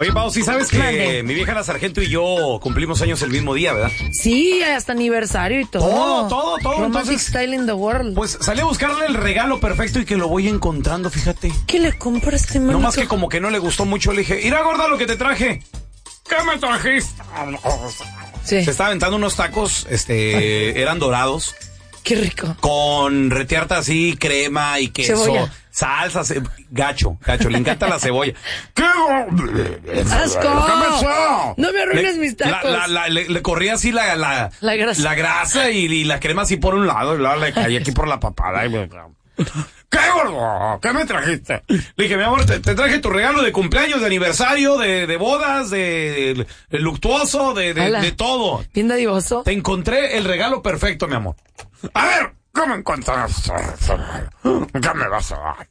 Oye, Pau, sí sabes que Mande. mi vieja la sargento y yo cumplimos años el mismo día, ¿verdad? Sí, hasta aniversario y todo. Todo. Romantic Entonces, style in the world. pues salí a buscarle el regalo perfecto y que lo voy encontrando, fíjate. ¿Qué le compraste, manito? No más que como que no le gustó mucho, le dije, mira, gorda, lo que te traje. ¿Qué me trajiste? Sí. Se estaba aventando unos tacos, eran dorados, Qué rico. con retiarta así, crema y queso, Cebolla. salsa, gacho, le encanta la cebolla. ¡Qué ¡Asco! ¿Qué pasó? No me arruines mis tacos. Le corría así la grasa. la grasa y la crema así por un lado, y luego le caía aquí por la papada. ¿Qué, gordo? ¿Qué me trajiste? Le dije, mi amor, te traje tu regalo de cumpleaños, de aniversario, de bodas, de luctuoso, de todo. Bien dadivoso. Te encontré el regalo perfecto, mi amor. A ver, ¿cómo encontraste? ¿Qué me vas a dar?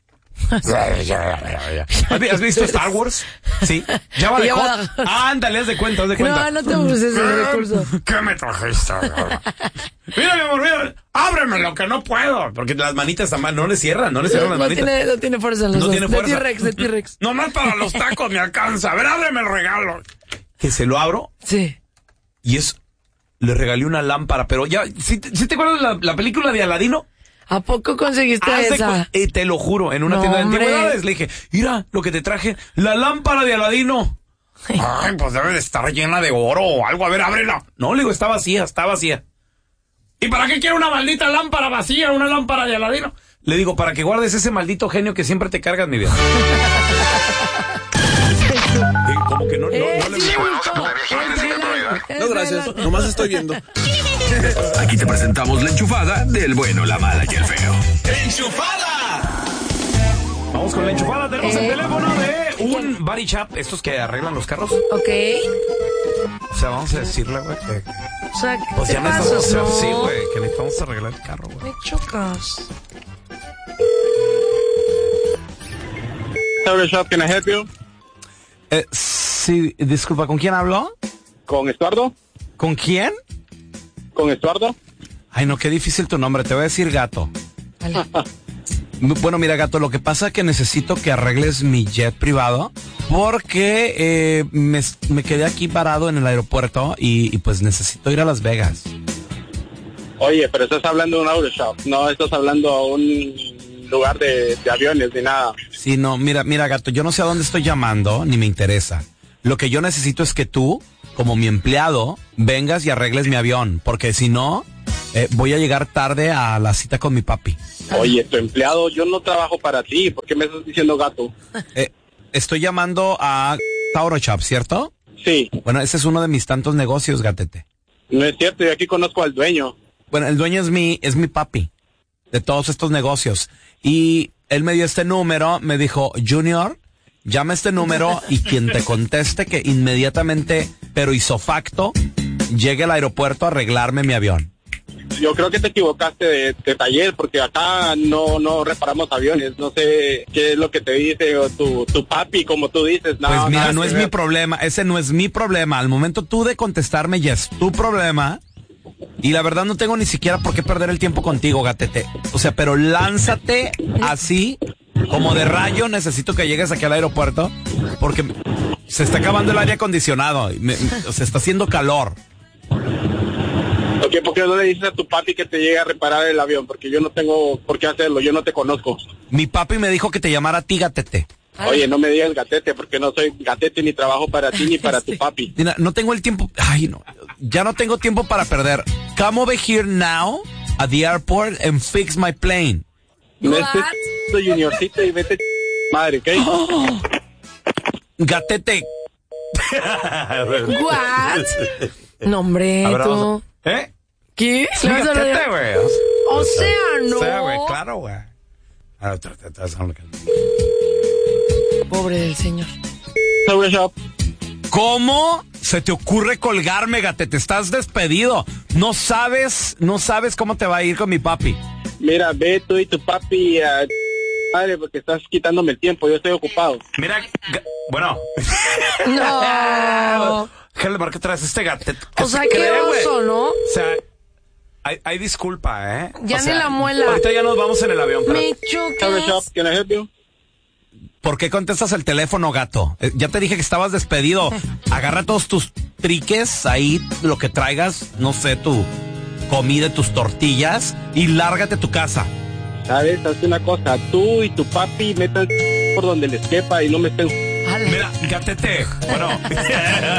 ¿Has visto Star Wars? Sí. Ya va de hot. Ándale, haz de cuenta. No te uses ese recurso. ¿Qué me trajiste? Mira, mi amor, mira. Ábreme lo que no puedo. Porque las manitas también no le cierran las manitas. No tiene fuerza en los No dos. tiene fuerza. De T-Rex. Nomás para los tacos me alcanza. A ver, ábreme el regalo. Que se lo abro Sí. y le regalé una lámpara, pero ya, ¿sí te acuerdas la película de Aladino? ¿A poco conseguiste esa? Te lo juro, en una No, tienda de hombre. antigüedades. Le dije, mira lo que te traje, la lámpara de Aladino. Ay, pues debe de estar llena de oro o algo. A ver, ábrela. No, le digo, está vacía. ¿Y para qué quiero una maldita lámpara vacía, una lámpara de Aladino? Le digo, para que guardes ese maldito genio que siempre te cargas, mi vida. Como que no le No, gracias. Nomás estoy viendo. Aquí te presentamos la enchufada del bueno, la mala y el feo. Vamos con la enchufada. Tenemos el teléfono de un body shop, estos que arreglan los carros. Ok. O sea, vamos a decirle, güey, que O sea, ¿qué pues te ya pasa, necesitamos, no? sí, güey, que necesitamos arreglar el carro, güey. Me chocas. Auto Shop, can I help you? Sí, disculpa, ¿con quién hablo? ¿Con Estuardo? ¿Con quién? ¿Con Estuardo? Ay, no, qué difícil tu nombre, te voy a decir Gato. Bueno, mira, Gato, lo que pasa es que necesito que arregles mi jet privado porque me quedé aquí parado en el aeropuerto y pues necesito ir a Las Vegas. Oye, pero estás hablando de un Auto Shop, no estás hablando a un lugar de aviones ni nada. Sí, no, mira, Gato, yo no sé a dónde estoy llamando, ni me interesa. Lo que yo necesito es que tú, como mi empleado, vengas y arregles mi avión, porque si no, voy a llegar tarde a la cita con mi papi. Oye, tu empleado, yo no trabajo para ti, ¿por qué me estás diciendo gato? Estoy llamando a Auto Shop, ¿cierto? Sí. Bueno, ese es uno de mis tantos negocios, gatete. No es cierto, yo aquí conozco al dueño. Bueno, el dueño es mi papi de todos estos negocios. Y él me dio este número, me dijo, Junior, llama a este número y quien te conteste que inmediatamente, pero isofacto, llegue al aeropuerto a arreglarme mi avión. Yo creo que te equivocaste de taller, porque acá no reparamos aviones. No sé qué es lo que te dice o tu papi, como tú dices. No, Pues mira, nada no que es ver. mi problema, ese no es mi problema. Al momento tú de contestarme ya es tu problema. Y la verdad no tengo ni siquiera por qué perder el tiempo contigo, gatete. O sea, pero lánzate así, como de rayo. Necesito que llegues aquí al aeropuerto porque se está acabando el aire acondicionado. O sea, está haciendo calor. Ok, ¿por qué no le dices a tu papi que te llegue a reparar el avión? Porque yo no tengo por qué hacerlo, yo no te conozco. Mi papi me dijo que te llamara a ti, gatete. Oye, no me digas gatete, porque no soy gatete ni trabajo para ti ni para tu papi. Mira, no tengo el tiempo. Ay, no. Ya no tengo tiempo para perder. Come over here now at the airport and fix my plane. No estés juniorcito y vete madre, ¿ok? Gatete. What? No, hombre, A ver, tú. ¿Eh? ¿Qué? Sí, ¿Le vas a gatete, hablar? güey. O sea, no. O sea, güey, claro, güey. Pobre del señor. Auto Shop. ¿Cómo se te ocurre colgarme, gatete? Estás despedido. No sabes cómo te va a ir con mi papi. Mira, ve tú y tu papi a madre, porque estás quitándome el tiempo, yo estoy ocupado. Mira, bueno. No. ¿Qué traes este gatete? O sea, qué oso, ¿no? O sea, hay disculpa, ¿eh? Ya O ni sea, la muela. Ahorita ya nos vamos en el avión. Pero Me Auto Shop, chocas. can I help you? ¿Por qué contestas el teléfono, gato? Ya te dije que estabas despedido. Agarra todos tus triques, ahí lo que traigas, no sé, tu comida, tus tortillas y lárgate a tu casa. ¿Sabes? Haz una cosa, tú y tu papi metan por donde les quepa y no me estén... Mira, gatete. Bueno.